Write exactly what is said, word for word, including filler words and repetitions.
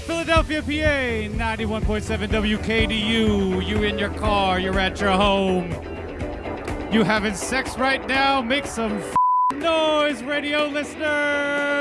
Philadelphia, P A, ninety-one point seven W K D U. You in your car, you're at your home. You having sex right now? Make some f- noise, radio listeners!